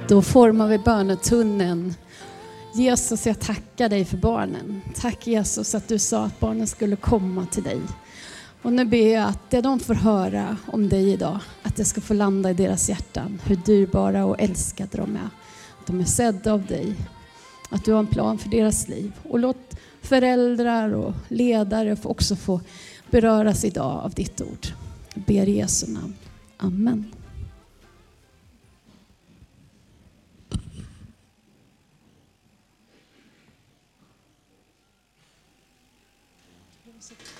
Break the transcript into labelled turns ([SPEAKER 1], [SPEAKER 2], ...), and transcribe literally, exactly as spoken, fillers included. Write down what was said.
[SPEAKER 1] Då formar vi bönetunneln. Jesus, jag tackar dig för barnen. Tack Jesus att du sa att barnen skulle komma till dig. Och nu ber jag att det de får höra om dig idag, att det ska få landa i deras hjärtan. Hur dyrbara och älskade de är. Att de är sedda av dig. Att du har en plan för deras liv. Och låt föräldrar och ledare också få beröras idag av ditt ord. Jag ber i Jesu namn. Amen. Thank you.